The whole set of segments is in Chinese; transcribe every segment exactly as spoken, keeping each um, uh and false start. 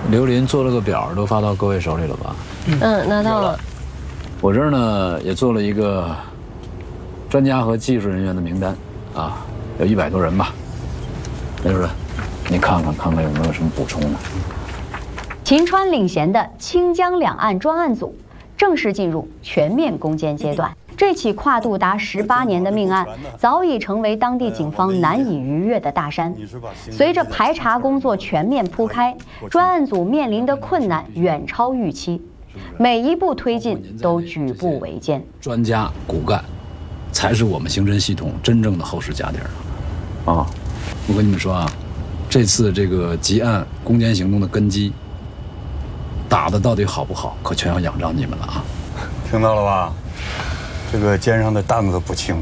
刘林做了个表，都发到各位手里了吧？ 嗯，拿到了。 我这儿呢也做了一个专家和技术人员的名单，啊，有一百多人吧。刘主任，你看看看看有没有什么补充的？ 秦川领衔的清江两岸专案组正式进入全面攻坚阶段。这起跨度达十八年的命案，早已成为当地警方难以逾越的大山。随着排查工作全面铺开，专案组面临的困难远超预期，每一步推进都举步维艰。 专家骨干，才是我们刑侦系统真正的厚实家底儿啊！我跟你们说啊，这次这个集案攻坚行动的根基，打的到底好不好，可全要仰仗你们了啊！ 听到了吧？这个肩上的担子不轻。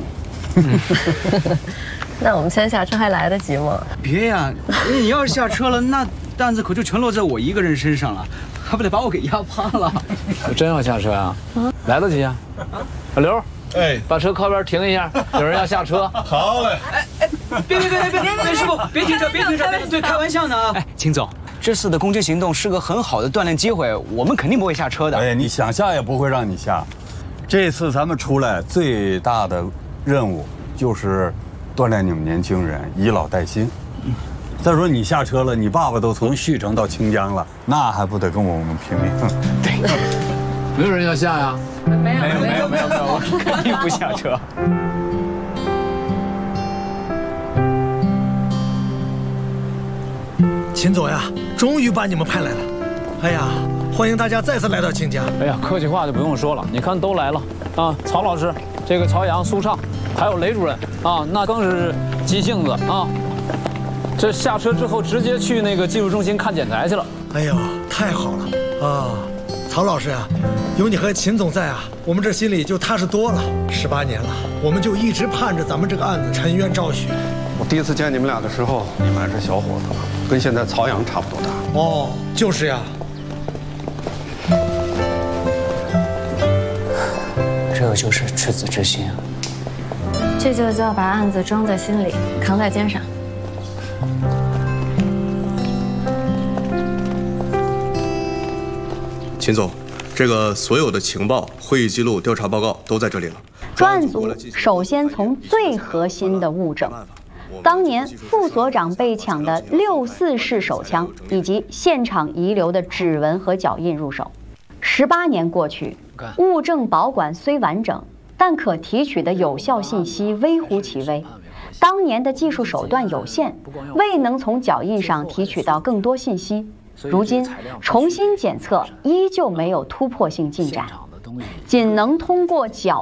那我们先下车还来得及吗？ 别呀，你要是下车了，那担子可就全落在我一个人身上了，还不得把我给压趴了？ 真要下车啊？来得及啊！小刘，哎，把车靠边停一下，有人要下车。 好嘞！ 哎哎，别别别别别别，师傅，别停车，别停车，对，开玩笑呢啊！哎，秦总，这次的攻坚行动是个很好的锻炼机会，我们肯定不会下车的。 哎，你想下也不会让你下。这次咱们出来最大的任务就是锻炼你们年轻人，以老带新。再说你下车了，你爸爸都从旭城到清江了，那还不得跟我们拼命？ 对，没有人要下呀？ 没有没有没有没有没有，我肯定不下车。 秦总呀，终于把你们派来了。哎呀，欢迎大家再次来到清江。 哎呀，客气话就不用说了，你看都来了啊，曹老师，这个曹阳、苏畅，还有雷主任啊，那更是急性子啊。这下车之后直接去那个技术中心看检材去了。 哎呦，太好了啊！曹老师啊，有你和秦总在啊，我们这心里就踏实多了。十八年了，我们就一直盼着咱们这个案子沉冤昭雪。 我第一次见你们俩的时候，你们还是小伙子，跟现在曹阳差不多大。 哦，就是呀。 这就是赤子之心啊！ 这就叫把案子装在心里，扛在肩上。 秦总，这个所有的情报、会议记录、调查报告都在这里了。 专案组首先从最核心的物证，当年副所长被抢的六四式手枪以及现场遗留的指纹和脚印入手。十八年过去，物证保管虽完整，但可提取的有效信息微乎其微。当年的技术手段有限，未能从脚印上提取到更多信息。如今重新检测，依旧没有突破性进展，仅能通过脚